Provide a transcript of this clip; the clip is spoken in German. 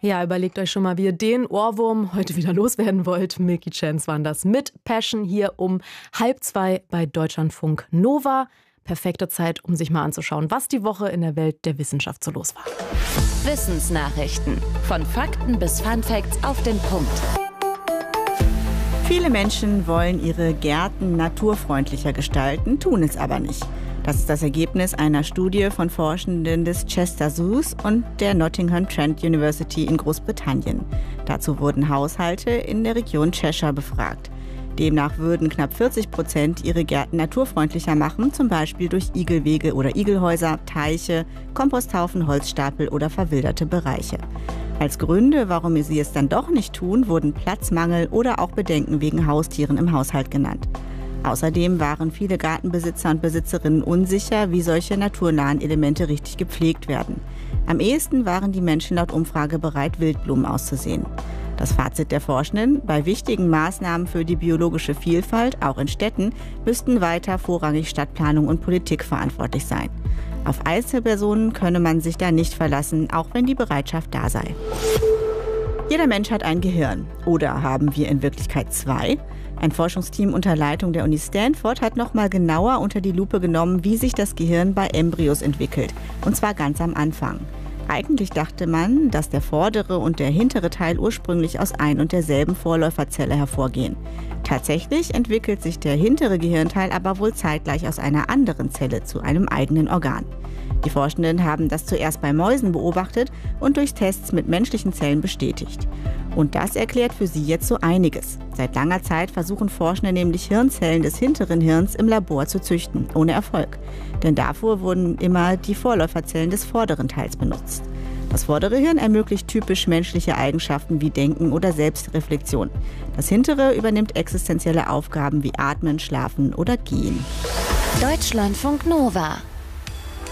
Ja, überlegt euch schon mal, wie ihr den Ohrwurm heute wieder loswerden wollt. Milky Chance waren das mit Passion hier um 1:30 bei Deutschlandfunk Nova. Perfekte Zeit, um sich mal anzuschauen, was die Woche in der Welt der Wissenschaft so los war. Wissensnachrichten. Von Fakten bis Funfacts auf den Punkt. Viele Menschen wollen ihre Gärten naturfreundlicher gestalten, tun es aber nicht. Das ist das Ergebnis einer Studie von Forschenden des Chester Zoos und der Nottingham Trent University in Großbritannien. Dazu wurden Haushalte in der Region Cheshire befragt. Demnach würden knapp 40% ihre Gärten naturfreundlicher machen, zum Beispiel durch Igelwege oder Igelhäuser, Teiche, Komposthaufen, Holzstapel oder verwilderte Bereiche. Als Gründe, warum sie es dann doch nicht tun, wurden Platzmangel oder auch Bedenken wegen Haustieren im Haushalt genannt. Außerdem waren viele Gartenbesitzer und Besitzerinnen unsicher, wie solche naturnahen Elemente richtig gepflegt werden. Am ehesten waren die Menschen laut Umfrage bereit, Wildblumen auszusehen. Das Fazit der Forschenden: Bei wichtigen Maßnahmen für die biologische Vielfalt, auch in Städten, müssten weiter vorrangig Stadtplanung und Politik verantwortlich sein. Auf Einzelpersonen könne man sich da nicht verlassen, auch wenn die Bereitschaft da sei. Jeder Mensch hat ein Gehirn. Oder haben wir in Wirklichkeit zwei? Ein Forschungsteam unter Leitung der Uni Stanford hat nochmal genauer unter die Lupe genommen, wie sich das Gehirn bei Embryos entwickelt. Und zwar ganz am Anfang. Eigentlich dachte man, dass der vordere und der hintere Teil ursprünglich aus ein und derselben Vorläuferzelle hervorgehen. Tatsächlich entwickelt sich der hintere Gehirnteil aber wohl zeitgleich aus einer anderen Zelle zu einem eigenen Organ. Die Forschenden haben das zuerst bei Mäusen beobachtet und durch Tests mit menschlichen Zellen bestätigt. Und das erklärt für sie jetzt so einiges. Seit langer Zeit versuchen Forschende nämlich Hirnzellen des hinteren Hirns im Labor zu züchten, ohne Erfolg. Denn dafür wurden immer die Vorläuferzellen des vorderen Teils benutzt. Das vordere Hirn ermöglicht typisch menschliche Eigenschaften wie Denken oder Selbstreflexion. Das hintere übernimmt existenzielle Aufgaben wie Atmen, Schlafen oder Gehen. Deutschlandfunk Nova.